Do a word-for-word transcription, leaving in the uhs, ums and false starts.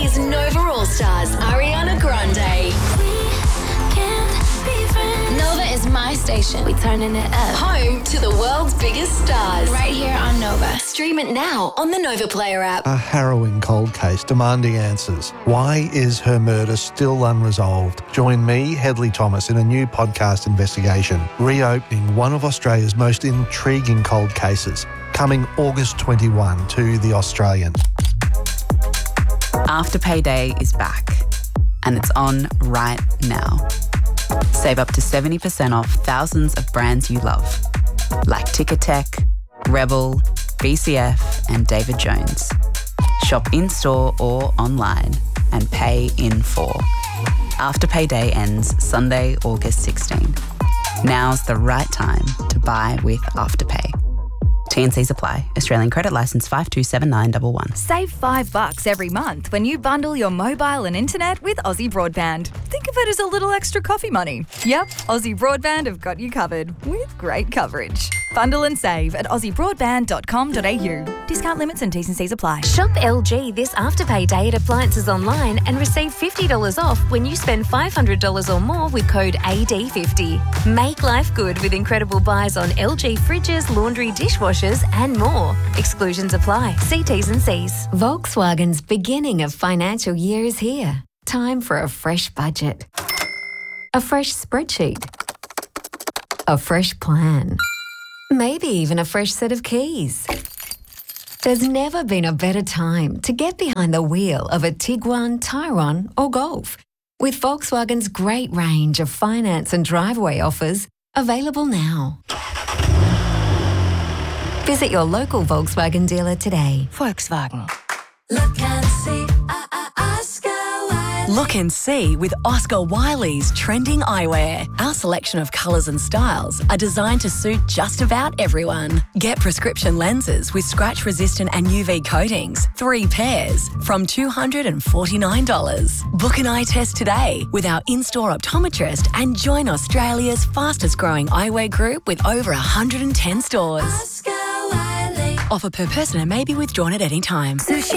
is Nova All Stars, Ariana Grande. Nova is my station. We turning it up. Home to the world's biggest stars. Right here on Nova. Stream it now on the Nova Player app. A harrowing cold case demanding answers. Why is her murder still unresolved? Join me, Hedley Thomas, in a new podcast investigation, reopening one of Australia's most intriguing cold cases, coming August twenty-first to The Australian. Afterpay Day is back, and it's on right now. Save up to seventy percent off thousands of brands you love, like Ticketek, Rebel, B C F and David Jones. Shop in-store or online and pay in full. Afterpay Day ends Sunday, August sixteenth. Now's the right time to buy with Afterpay. T and Cs apply. Australian credit licence five two seven nine one one. Save five bucks every month when you bundle your mobile and internet with Aussie Broadband. Think of it as a little extra coffee money. Yep, Aussie Broadband have got you covered with great coverage. Bundle and save at aussie broadband dot com dot a u. Discount limits and T's and C's apply. Shop L G this Afterpay Day at Appliances Online and receive fifty dollars off when you spend five hundred dollars or more with code A D fifty. Make life good with incredible buys on L G fridges, laundry, dishwashers and more. Exclusions apply. See T's and C's. Volkswagen's beginning of financial year is here. Time for a fresh budget. A fresh spreadsheet. A fresh plan. Maybe even a fresh set of keys. There's never been a better time to get behind the wheel of a Tiguan, Tyron or Golf. With Volkswagen's great range of finance and driveway offers available now. Visit your local Volkswagen dealer today. Volkswagen. Look and see, uh, uh, Oscar Wilde. Look and see with Oscar Wiley's trending eyewear. Our selection of colours and styles are designed to suit just about everyone. Get prescription lenses with scratch-resistant and U V coatings, three pairs, from two hundred forty-nine dollars. Book an eye test today with our in-store optometrist and join Australia's fastest-growing eyewear group with over one hundred ten stores. Oscar Wiley. Offer per person and may be withdrawn at any time. Sushi.